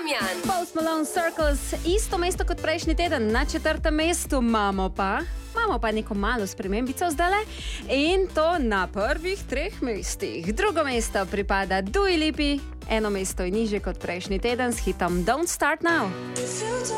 Damjan. Post Malone Circles, isto mesto kot prejšnji teden, na 4. mestu imamo pa neko malo spremembico zdale in to na prvih 3 mestih. Drugo mesto pripada Dua Lipi, eno mesto je nižje kot prejšnji teden s hitom Don't Start Now.